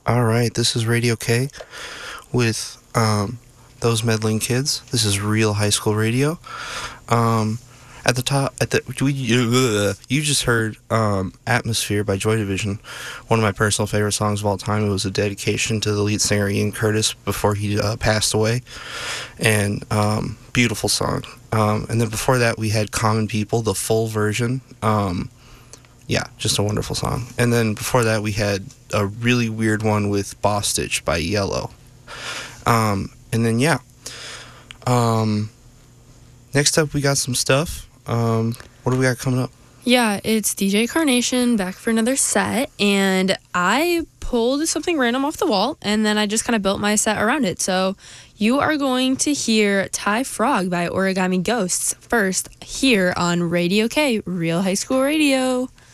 All right, this is Radio K with those meddling kids. This is real high school radio. Um, at the top, you just heard "Atmosphere" by Joy Division, one of my personal favorite songs of all time. It was a dedication to the lead singer Ian Curtis before he passed away, and beautiful song. And then before that, we had "Common People," the full version. Yeah, just a wonderful song. And then before that, we had a really weird one with Boss Stitch by Yellow. And then, yeah. Next up, we got some stuff. What do we got coming up? Yeah, it's DJ Carnation back for another set, and I pulled something random off the wall, and then I just kind of built my set around it. So you are going to hear Thai Frog by Origami Ghosts first here on Radio K, Real High School Radio.